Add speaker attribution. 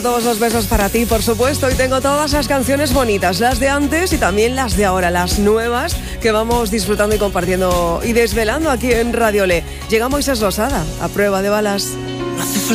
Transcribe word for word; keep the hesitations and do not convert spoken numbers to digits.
Speaker 1: Todos los besos para ti, por supuesto. Y tengo todas las canciones bonitas, las de antes y también las de ahora, las nuevas que vamos disfrutando y compartiendo y desvelando aquí en Radio Le. Llega Moisés Losada, a prueba de balas.